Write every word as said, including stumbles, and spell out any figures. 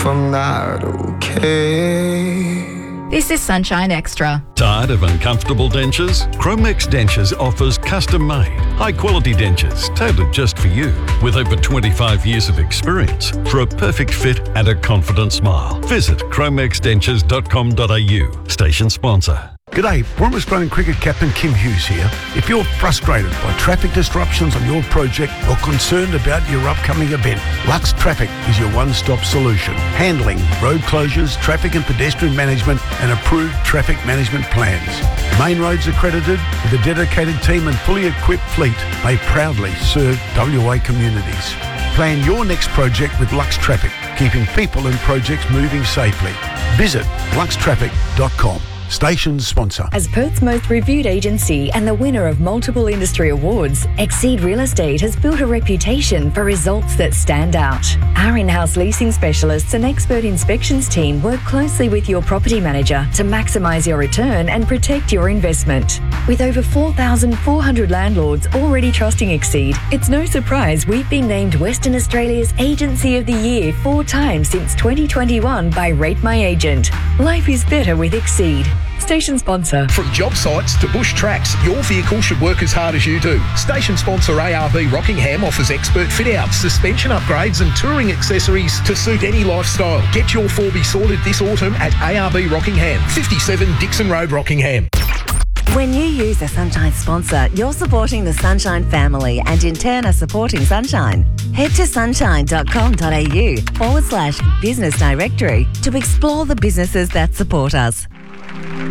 if I'm not okay. This is Sunshine Extra. Tired of uncomfortable dentures? Chromex Dentures offers custom-made, high-quality dentures tailored just for you. With over twenty-five years of experience for a perfect fit and a confident smile. Visit chromex dentures dot com dot a u. Station sponsor. G'day, former Australian cricket captain Kim Hughes here. If you're frustrated by traffic disruptions on your project or concerned about your upcoming event, Lux Traffic is your one-stop solution. Handling road closures, traffic and pedestrian management and approved traffic management plans. Main roads accredited with a dedicated team and fully equipped fleet, they proudly serve W A communities. Plan your next project with Lux Traffic, keeping people and projects moving safely. Visit lux traffic dot com. Station sponsor. As Perth's most reviewed agency and the winner of multiple industry awards, Exceed Real Estate has built a reputation for results that stand out. Our in-house leasing specialists and expert inspections team work closely with your property manager to maximise your return and protect your investment. With over four thousand four hundred landlords already trusting Exceed, it's no surprise we've been named Western Australia's Agency of the Year four times since twenty twenty-one by Rate My Agent. Life is better with Exceed. Station sponsor. From job sites to bush tracks, your vehicle should work as hard as you do. Station sponsor A R B Rockingham offers expert fit-outs, suspension upgrades and touring accessories to suit any lifestyle. Get your four B sorted this autumn at A R B Rockingham, fifty-seven Dixon Road, Rockingham. When you use a Sunshine sponsor, you're supporting the Sunshine family and in turn are supporting Sunshine. Head to sunshine dot com dot a u forward slash business directory to explore the businesses that support us.